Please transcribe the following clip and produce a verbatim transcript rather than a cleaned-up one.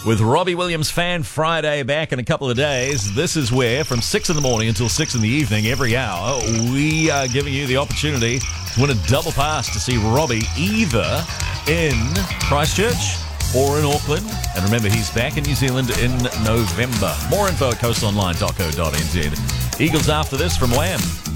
With Robbie Williams Fan Friday back in a couple of days. This is where, from six in the morning until six in the evening, every hour, we are giving you the opportunity to win a double pass to see Robbie either in Christchurch or in Auckland. And remember, he's back in New Zealand in November. More info at coastonline dot co dot n z. Eagles after this from Wham!